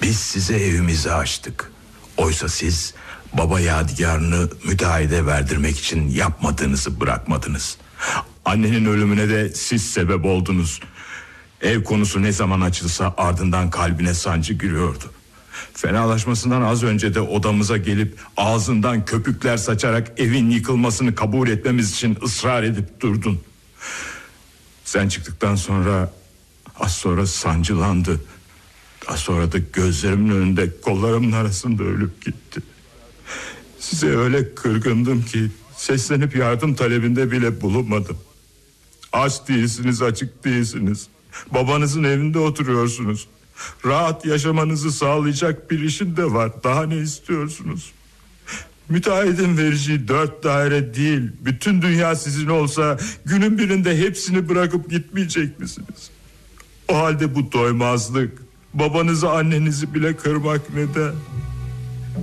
Biz size evimizi açtık. Oysa siz baba yadigarını müteahhide verdirmek için yapmadığınızı bırakmadınız. Annenin ölümüne de siz sebep oldunuz. Ev konusu ne zaman açılsa ardından kalbine sancı giriyordu. Fenalaşmasından az önce de odamıza gelip ağzından köpükler saçarak evin yıkılmasını kabul etmemiz için ısrar edip durdun. Sen çıktıktan sonra az sonra sancılandı. Daha sonra da gözlerimin önünde kollarımın arasında ölüp gitti. Size öyle kırgındım ki seslenip yardım talebinde bile bulunmadım. Aç değilsiniz, açık değilsiniz. Babanızın evinde oturuyorsunuz. Rahat yaşamanızı sağlayacak bir işin de var. Daha ne istiyorsunuz? Müteahhidin vereceği 4 daire değil, bütün dünya sizin olsa günün birinde hepsini bırakıp gitmeyecek misiniz? O halde bu doymazlık, babanızı annenizi bile kırmak neden?